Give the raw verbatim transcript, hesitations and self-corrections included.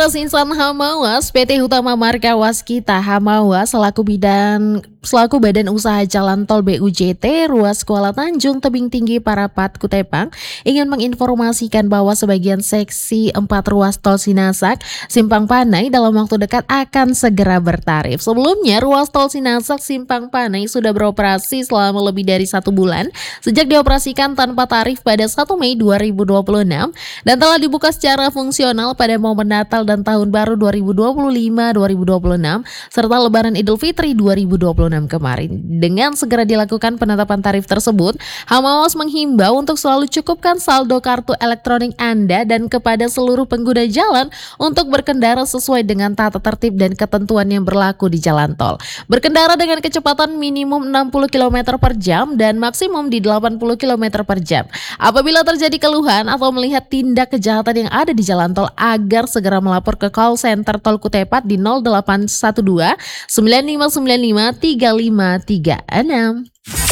Peras Insan Hamawas, P T Utama Marga Waskita Hamawas selaku bidan selaku Badan Usaha Jalan Tol B U J T Ruas Kuala Tanjung Tebing Tinggi Parapat Kutepang ingin menginformasikan bahwa sebagian seksi empat ruas tol Sinasak Simpang Panai dalam waktu dekat akan segera bertarif. Sebelumnya ruas tol Sinasak Simpang Panai sudah beroperasi selama lebih dari satu bulan sejak dioperasikan tanpa tarif pada satu Mei dua ribu dua puluh enam dan telah dibuka secara fungsional pada momen Natal dan Tahun Baru dua ribu dua puluh lima dua ribu dua puluh enam serta Lebaran Idul Fitri dua ribu dua puluh enam kemarin. Dengan segera dilakukan penetapan tarif tersebut, Hamawas menghimbau untuk selalu cukupkan saldo kartu elektronik Anda dan kepada seluruh pengguna jalan untuk berkendara sesuai dengan tata tertib dan ketentuan yang berlaku di jalan tol. Berkendara dengan kecepatan minimum enam puluh kilometer per jam dan maksimum di delapan puluh kilometer per jam. Apabila terjadi keluhan atau melihat tindak kejahatan yang ada di jalan tol, agar segera melapor ke call center Tol Kutepat di nol delapan satu dua sembilan lima sembilan lima tiga lima tiga enam.